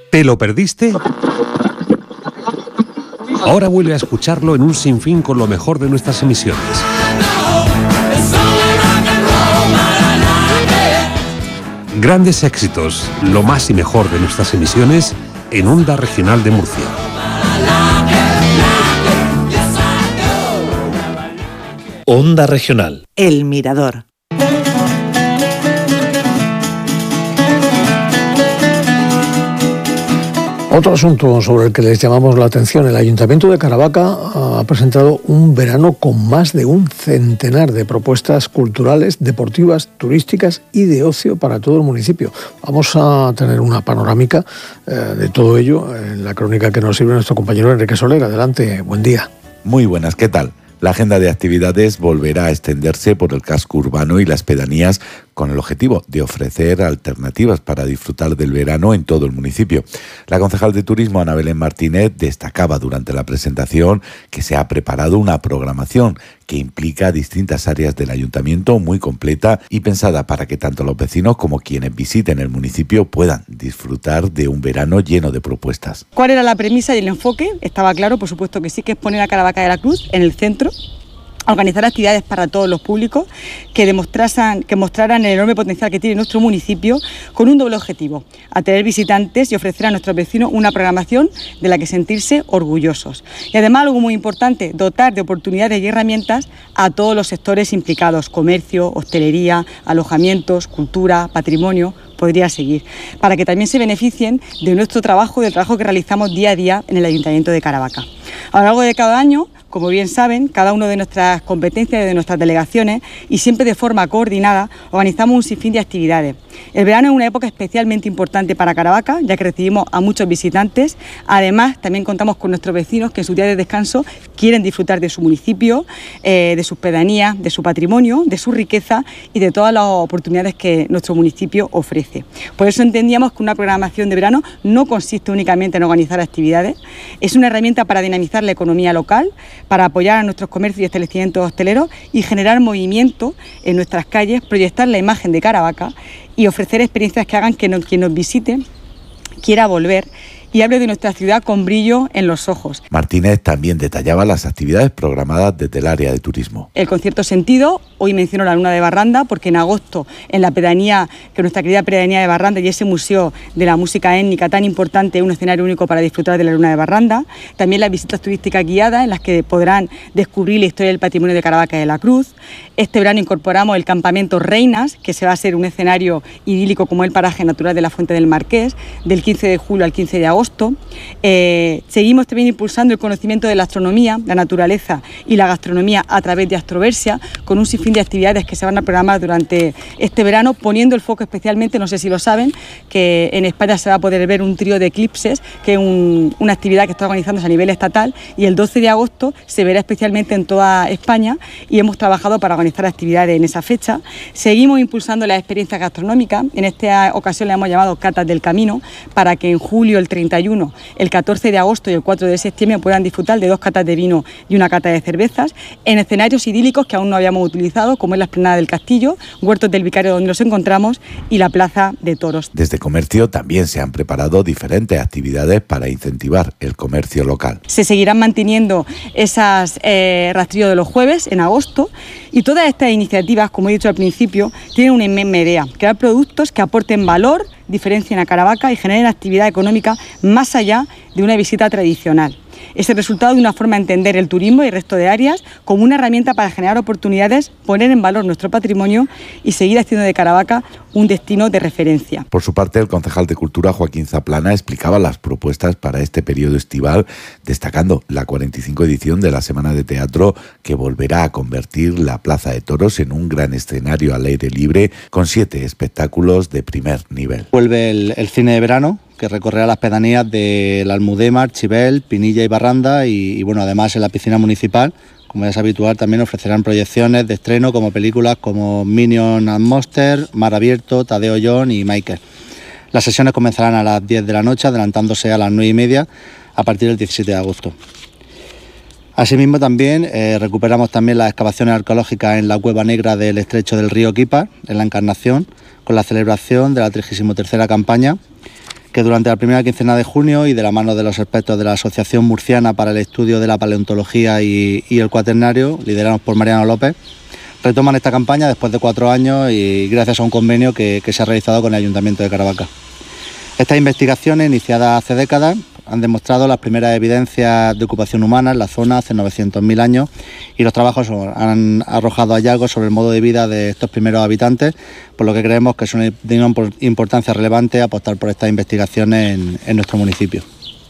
¿Te lo perdiste? Ahora vuelve a escucharlo en un sinfín con lo mejor de nuestras emisiones. Grandes éxitos, lo más y mejor de nuestras emisiones en Onda Regional de Murcia. Onda Regional. El Mirador. Otro asunto sobre el que les llamamos la atención: el Ayuntamiento de Caravaca ha presentado un verano con más de un centenar de propuestas culturales, deportivas, turísticas y de ocio para todo el municipio. Vamos a tener una panorámica de todo ello en la crónica que nos sirve nuestro compañero Enrique Soler. Adelante, buen día. Muy buenas, ¿qué tal? La agenda de actividades volverá a extenderse por el casco urbano y las pedanías con el objetivo de ofrecer alternativas para disfrutar del verano en todo el municipio. La concejal de Turismo, Ana Belén Martínez, destacaba durante la presentación que se ha preparado una programación que implica distintas áreas del ayuntamiento muy completa y pensada para que tanto los vecinos como quienes visiten el municipio puedan disfrutar de un verano lleno de propuestas. ¿Cuál era la premisa y el enfoque? Estaba claro, por supuesto que sí, que es poner a Caravaca de la Cruz en el centro, organizar actividades para todos los públicos que mostraran el enorme potencial que tiene nuestro municipio, con un doble objetivo: atraer visitantes y ofrecer a nuestros vecinos una programación de la que sentirse orgullosos. Y además, algo muy importante, dotar de oportunidades y herramientas a todos los sectores implicados: comercio, hostelería, alojamientos, cultura, patrimonio. Podría seguir, para que también se beneficien de nuestro trabajo, del trabajo que realizamos día a día en el Ayuntamiento de Caravaca. A lo largo de cada año, como bien saben, cada una de nuestras competencias, de nuestras delegaciones, y siempre de forma coordinada, organizamos un sinfín de actividades. El verano es una época especialmente importante para Caravaca, ya que recibimos a muchos visitantes. Además, también contamos con nuestros vecinos que en sus días de descanso quieren disfrutar de su municipio, de sus pedanías, de su patrimonio, de su riqueza y de todas las oportunidades que nuestro municipio ofrece. Por eso entendíamos que una programación de verano no consiste únicamente en organizar actividades, es una herramienta para dinamizar la economía local, para apoyar a nuestros comercios y establecimientos hosteleros y generar movimiento en nuestras calles, proyectar la imagen de Caravaca y ofrecer experiencias que hagan que quien nos visite quiera volver y hable de nuestra ciudad con brillo en los ojos. Martínez también detallaba las actividades programadas desde el área de turismo. El concierto Sentido, hoy menciono la Luna de Barranda, porque en agosto en la pedanía, que nuestra querida pedanía de Barranda y ese museo de la música étnica tan importante, es un escenario único para disfrutar de la Luna de Barranda. También las visitas turísticas guiadas, en las que podrán descubrir la historia del patrimonio de Caravaca de la Cruz. Este verano incorporamos el campamento Reinas, que se va a ser un escenario idílico como el paraje natural de la Fuente del Marqués, del 15 de julio al 15 de agosto. Seguimos también impulsando el conocimiento de la astronomía, la naturaleza y la gastronomía a través de Astroversia, con un sinfín de actividades que se van a programar durante este verano, poniendo el foco especialmente, no sé si lo saben, que en España se va a poder ver un trío de eclipses, que es una actividad que está organizándose a nivel estatal, y el 12 de agosto se verá especialmente en toda España, y hemos trabajado para organizar actividades en esa fecha. Seguimos impulsando las experiencias gastronómicas. En esta ocasión le hemos llamado Catas del Camino, para que en julio, el 31, el 14 de agosto y el 4 de septiembre puedan disfrutar de 2 catas de vino y una cata de cervezas en escenarios idílicos que aún no habíamos utilizado, como es la Esplanada del Castillo, Huertos del Vicario, donde nos encontramos, y la Plaza de Toros. Desde Comercio también se han preparado diferentes actividades para incentivar el comercio local. Se seguirán manteniendo esas rastrillos de los jueves en agosto, y todas estas iniciativas, como he dicho al principio, tienen una inmensa idea: crear productos que aporten valor, diferencien a Caravaca y generen actividad económica más allá de una visita tradicional. Es el resultado de una forma de entender el turismo y el resto de áreas como una herramienta para generar oportunidades, poner en valor nuestro patrimonio y seguir haciendo de Caravaca un destino de referencia. Por su parte, el concejal de Cultura, Joaquín Zaplana, explicaba las propuestas para este periodo estival, destacando la 45 edición de la Semana de Teatro, que volverá a convertir la Plaza de Toros en un gran escenario al aire libre con 7 espectáculos de primer nivel. Vuelve el cine de verano, que recorrerá las pedanías de la Almudena, Archibel, Pinilla y Barranda, y bueno, además en la piscina municipal, como ya es habitual, también ofrecerán proyecciones de estreno como películas como Minions and Monsters, Mar Abierto, Tadeo John y Michael. Las sesiones comenzarán a las 10 de la noche, adelantándose a las 9:30 a partir del 17 de agosto. Asimismo, también recuperamos también las excavaciones arqueológicas en la Cueva Negra del estrecho del río Quípar, en la Encarnación, con la celebración de la 33ª campaña, que durante la primera quincena de junio y de la mano de los expertos de la Asociación Murciana para el Estudio de la Paleontología y el Cuaternario, liderados por Mariano López, retoman esta campaña después de 4 años y gracias a un convenio que se ha realizado con el Ayuntamiento de Caravaca. Estas investigaciones, iniciadas hace décadas, han demostrado las primeras evidencias de ocupación humana en la zona hace 900.000 años y los trabajos han arrojado hallazgos sobre el modo de vida de estos primeros habitantes, por lo que creemos que es de una importancia relevante apostar por estas investigaciones en nuestro municipio.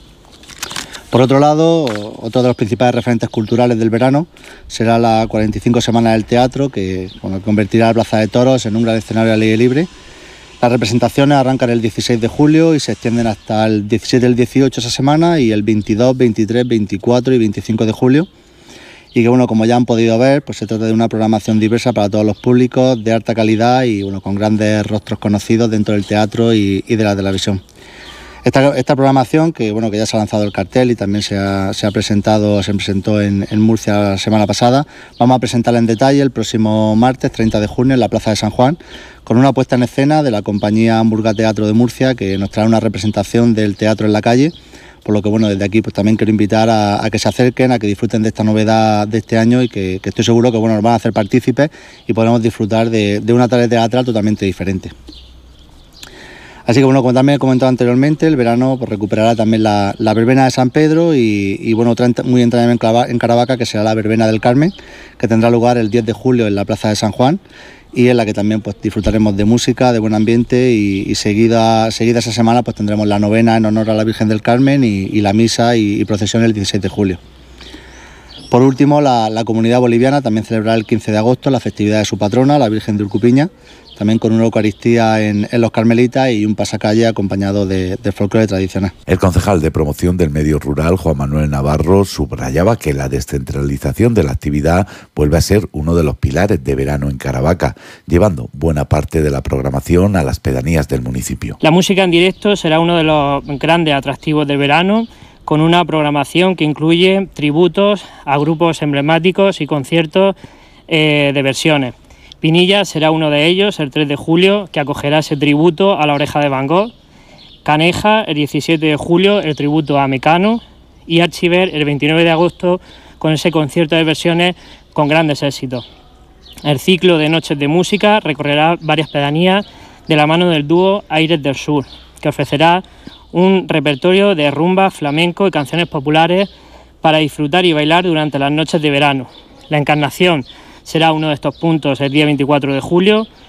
Por otro lado, otro de los principales referentes culturales del verano será la 45 Semanas del Teatro, que convertirá la Plaza de Toros en un gran escenario al aire libre. Las representaciones arrancan el 16 de julio y se extienden hasta el 17 y el 18 esa semana y el 22, 23, 24 y 25 de julio. Y que como ya han podido ver, pues se trata de una programación diversa para todos los públicos, de alta calidad y con grandes rostros conocidos dentro del teatro y de la televisión. Esta programación, que ya se ha lanzado el cartel y también se presentó en Murcia la semana pasada, vamos a presentarla en detalle el próximo martes 30 de junio en la Plaza de San Juan, con una puesta en escena de la compañía Hamburga Teatro de Murcia, que nos trae una representación del teatro en la calle, por lo que desde aquí pues también quiero invitar a que se acerquen, a que disfruten de esta novedad de este año y que estoy seguro que nos van a hacer partícipes y podremos disfrutar de una tarde teatral totalmente diferente. Así que como también he comentado anteriormente, el verano pues recuperará también la verbena de San Pedro y otra muy entrañable en Caravaca, que será la verbena del Carmen, que tendrá lugar el 10 de julio en la Plaza de San Juan y en la que también pues disfrutaremos de música, de buen ambiente y seguida esa semana pues tendremos la novena en honor a la Virgen del Carmen y la misa y procesión el 16 de julio. Por último, la comunidad boliviana también celebrará el 15 de agosto la festividad de su patrona, la Virgen de Urcupiña, también con una Eucaristía en los Carmelitas y un pasacalle acompañado de folclore tradicional. El concejal de Promoción del Medio Rural, Juan Manuel Navarro, subrayaba que la descentralización de la actividad vuelve a ser uno de los pilares de verano en Caravaca, llevando buena parte de la programación a las pedanías del municipio. La música en directo será uno de los grandes atractivos del verano, con una programación que incluye tributos a grupos emblemáticos y conciertos de versiones. Pinilla será uno de ellos el 3 de julio, que acogerá ese tributo a la Oreja de Van Gogh. Caneja, el 17 de julio, el tributo a Mecano. Y Archiver, el 29 de agosto, con ese concierto de versiones con grandes éxitos. El ciclo de Noches de Música recorrerá varias pedanías de la mano del dúo Aires del Sur, que ofrecerá un repertorio de rumba, flamenco y canciones populares para disfrutar y bailar durante las noches de verano. La Encarnación será uno de estos puntos el día 24 de julio,